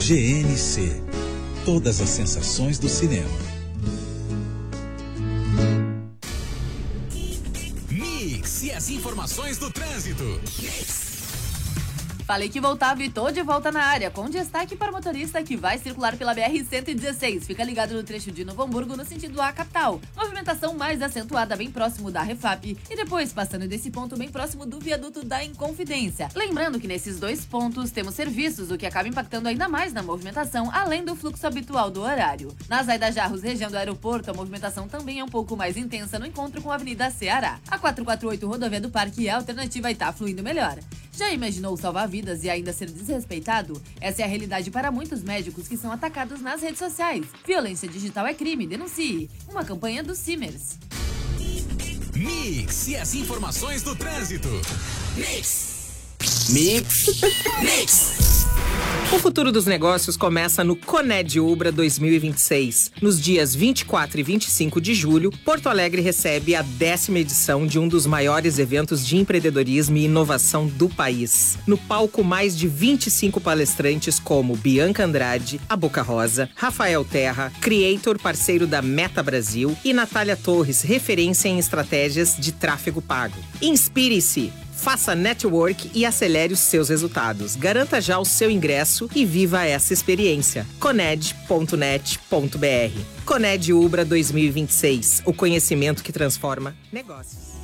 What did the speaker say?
GNC. Todas as sensações do cinema. Mix e as informações do trânsito. Falei que voltava e tô de volta na área, com destaque para o motorista que vai circular pela BR-116. Fica ligado no trecho de Novo Hamburgo, no sentido à capital. Movimentação mais acentuada bem próximo da Refap e depois passando desse ponto bem próximo do viaduto da Inconfidência. Lembrando que nesses dois pontos temos serviços, o que acaba impactando ainda mais na movimentação, além do fluxo habitual do horário. Na Zaida Jarros, região do aeroporto, a movimentação também é um pouco mais intensa no encontro com a Avenida Ceará. A 448 Rodovia do Parque é a alternativa e tá fluindo melhor. Já imaginou salvar vidas e ainda ser desrespeitado? Essa é a realidade para muitos médicos que são atacados nas redes sociais. Violência digital é crime, denuncie. Uma campanha do Simers. Mix e as informações do trânsito. Mix. O futuro dos negócios começa no Coned Ubra 2026. Nos dias 24 e 25 de julho, Porto Alegre recebe a 10ª edição de um dos maiores eventos de empreendedorismo e inovação do país. No palco, mais de 25 palestrantes como Bianca Andrade, a Boca Rosa, Rafael Terra, Creator, parceiro da Meta Brasil, e Natália Torres, referência em estratégias de tráfego pago. Inspire-se! Faça network e acelere os seus resultados. Garanta já o seu ingresso e viva essa experiência. Coned.net.br. Coned Ubra 2026. O conhecimento que transforma negócios.